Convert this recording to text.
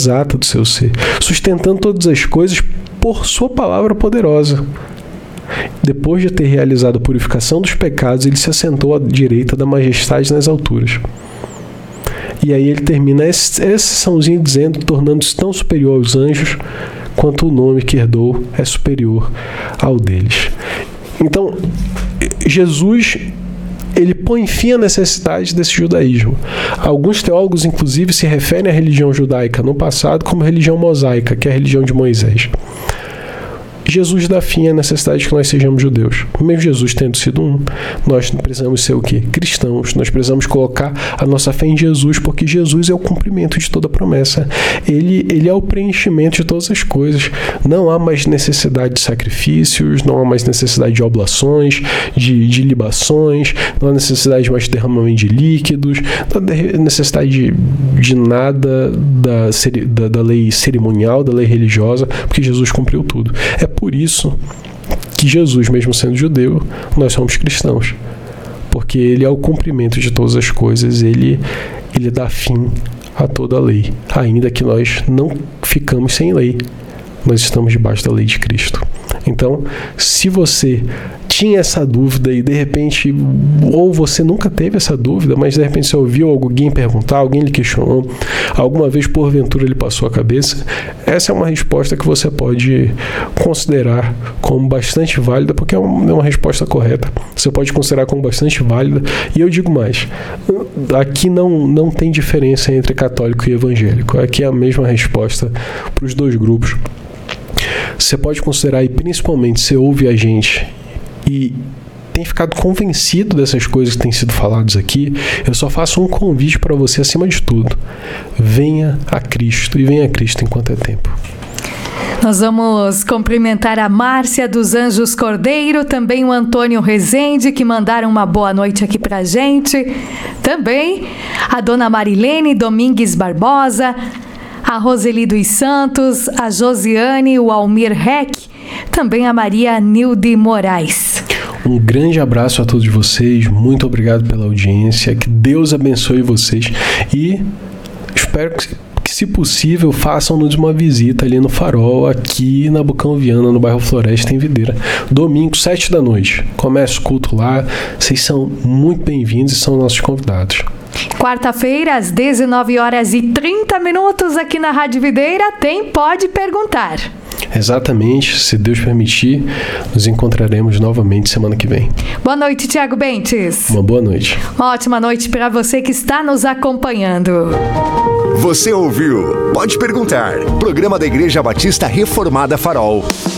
exata do seu ser, sustentando todas as coisas por sua palavra poderosa. Depois de ter realizado a purificação dos pecados, ele se assentou à direita da majestade nas alturas. E aí ele termina essa sessãozinha dizendo, tornando-se tão superior aos anjos, quanto o nome que herdou é superior ao deles. Então, Jesus, ele põe fim à necessidade desse judaísmo. Alguns teólogos, inclusive, se referem à religião judaica no passado como religião mosaica, que é a religião de Moisés. Jesus dá fim à necessidade de que nós sejamos judeus. Mesmo Jesus tendo sido um, nós precisamos ser o quê? Cristãos. Nós precisamos colocar a nossa fé em Jesus, porque Jesus é o cumprimento de toda promessa. Ele é o preenchimento de todas as coisas. Não há mais necessidade de sacrifícios, não há mais necessidade de oblações, de libações, não há necessidade mais de derramamento de líquidos, não há necessidade de nada da lei cerimonial, da lei religiosa, porque Jesus cumpriu tudo. É por isso que Jesus, mesmo sendo judeu, nós somos cristãos. Porque ele é o cumprimento de todas as coisas, ele dá fim a toda a lei. Ainda que nós não ficamos sem lei, nós estamos debaixo da lei de Cristo. Então, se você tinha essa dúvida e de repente, ou você nunca teve essa dúvida, mas de repente você ouviu alguém perguntar, alguém lhe questionou, alguma vez porventura ele passou a cabeça, essa é uma resposta que você pode considerar como bastante válida, porque é uma resposta correta. Você pode considerar como bastante válida, e eu digo mais, aqui não tem diferença entre católico e evangélico, aqui é a mesma resposta para os dois grupos. Você pode considerar, e principalmente se ouve a gente e tem ficado convencido dessas coisas que têm sido faladas aqui, eu só faço um convite para você acima de tudo. Venha a Cristo, e venha a Cristo enquanto é tempo. Nós vamos cumprimentar a Márcia dos Anjos Cordeiro, também o Antônio Rezende, que mandaram uma boa noite aqui pra gente. Também a dona Marilene Domingues Barbosa, a Roseli dos Santos, a Josiane, o Almir Reck, também a Maria Nilde Moraes. Um grande abraço a todos vocês, muito obrigado pela audiência, que Deus abençoe vocês e espero que se possível, façam-nos uma visita ali no Farol, aqui na Bucão Viana, no bairro Floresta, em Videira. Domingo, 7 da noite. Começa o culto lá. Vocês são muito bem-vindos e são nossos convidados. Quarta-feira, às 19h30, aqui na Rádio Videira, tem Pode Perguntar. Exatamente, se Deus permitir, nos encontraremos novamente semana que vem. Boa noite, Tiago Bentes. Uma boa noite. Uma ótima noite para você que está nos acompanhando. Você ouviu Pode Perguntar, programa da Igreja Batista Reformada Farol.